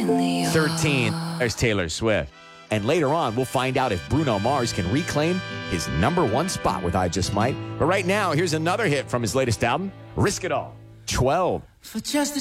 13, there's Taylor Swift. And later on, we'll find out if Bruno Mars can reclaim his number one spot with I Just Might. But right now, here's another hit from his latest album, Risk It All. 12. For just a